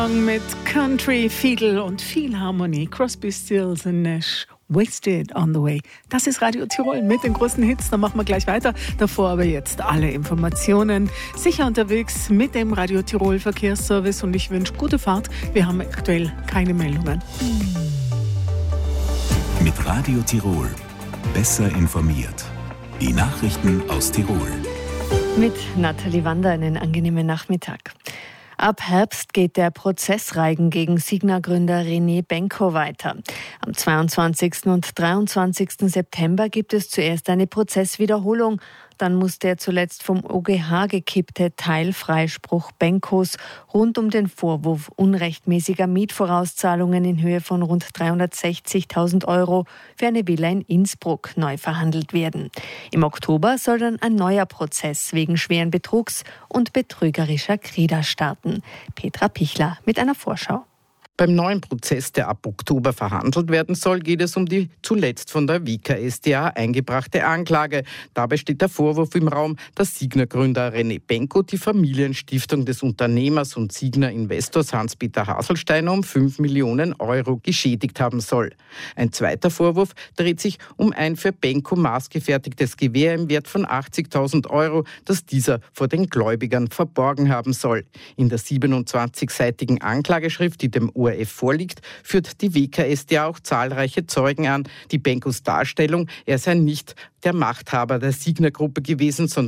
Mit Country, Fiddle und viel Harmonie. Crosby, Stills und Nash. Wasted on the Way. Das ist Radio Tirol mit den großen Hits. Da machen wir gleich weiter. Davor aber jetzt alle Informationen. Sicher unterwegs mit dem Radio Tirol Verkehrsservice und ich wünsche gute Fahrt. Wir haben aktuell keine Meldungen. Mit Radio Tirol. Besser informiert. Die Nachrichten aus Tirol. Mit Nathalie Wander einen angenehmen Nachmittag. Ab Herbst geht der Prozessreigen gegen Signa-Gründer René Benko weiter. Am 22. und 23. September gibt es zuerst eine Prozesswiederholung. Dann muss der zuletzt vom OGH gekippte Teilfreispruch Benkos rund um den Vorwurf unrechtmäßiger Mietvorauszahlungen in Höhe von rund 360.000 € für eine Villa in Innsbruck neu verhandelt werden. Im Oktober soll dann ein neuer Prozess wegen schweren Betrugs und betrügerischer Kreder starten. Petra Pichler mit einer Vorschau. Beim neuen Prozess, der ab Oktober verhandelt werden soll, geht es um die zuletzt von der WKStA eingebrachte Anklage. Dabei steht der Vorwurf im Raum, dass Signa-Gründer René Benko die Familienstiftung des Unternehmers und Signa-Investors Hans-Peter Haselsteiner um 5 Millionen € geschädigt haben soll. Ein zweiter Vorwurf dreht sich um ein für Benko maßgefertigtes Gewehr im Wert von 80.000 €, das dieser vor den Gläubigern verborgen haben soll. In der 27-seitigen Anklageschrift, die dem ORF vorliegt, führt die WKStA auch zahlreiche Zeugen an. Die Benkos Darstellung, er sei nicht der Machthaber der Signa-Gruppe gewesen, sondern